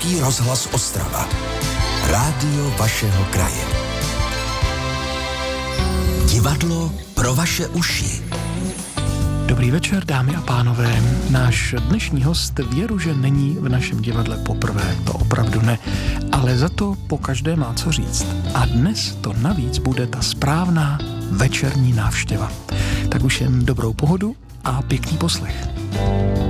Český rozhlas Ostrava. Rádio vašeho kraje. Divadlo pro vaše uši. Dobrý večer, dámy a pánové. Náš dnešní host věru, že není v našem divadle poprvé, to opravdu ne, ale za to po každé má co říct. A dnes to navíc bude ta správná večerní návštěva. Tak už jen dobrou pohodu a pěkný poslech.